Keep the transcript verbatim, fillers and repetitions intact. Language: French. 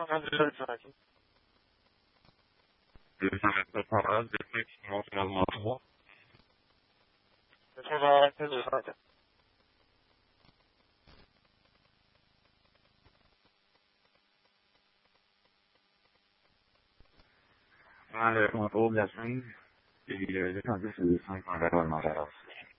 deux cents mètres de parade, effectivement, finalement trois. Dans le contrôle de la scène, et le descendu sur les cinq en la